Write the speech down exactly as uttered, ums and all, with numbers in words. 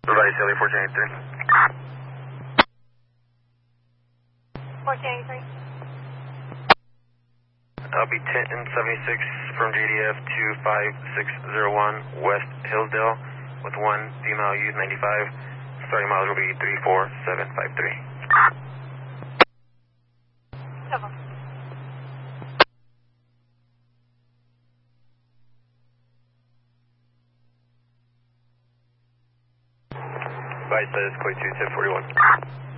Advise L A fourteen eighty-three. fourteen eighty-three. I'll be ten seventy-six from J D F two five six zero one West Hillsdale with one female U ninety-five. Starting miles will be three four seven five three. Cover. Advise says Koi two ten forty-one.